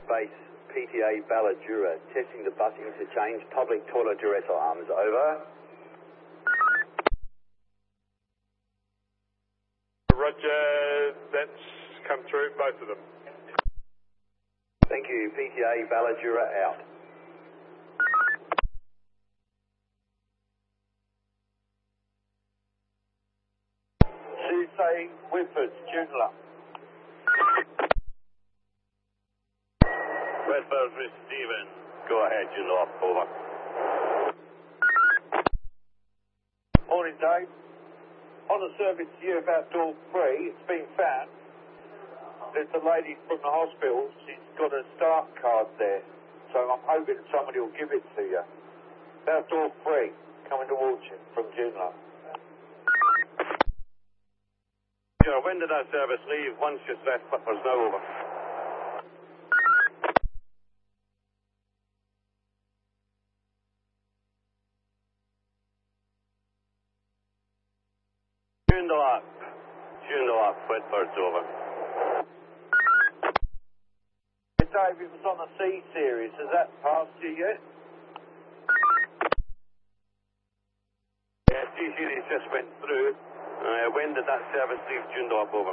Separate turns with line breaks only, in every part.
Base, PTA Balladura, testing the busing to change public toilet duress arms, over.
Roger, that's come through, both of them.
Thank you, PTA Balladura out.
Tuesday, Whitford, Joondalup.
Redbird with Stephen. Go ahead, Joondalup, over.
Morning, Dave. On the service to you about door 3, it's been found. There's a lady from the hospital, she's got a start card there, so I'm hoping somebody will give it to you. About door 3, coming towards you from Joondalup.
Yeah, when did that service leave? Once just left Clippers, now over. Joondalup, Whitford's over.
Dave, it was on the C series, has that passed you yet?
Yeah, C-series just went through. When did that service leave Joondalup, over?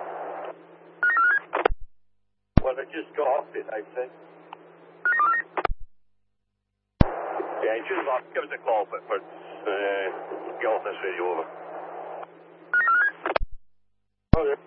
Well, they just got off it, they said.
Yeah, Joondalup, give us a call, Whitford. Get off this radio, over.
Oh, yeah.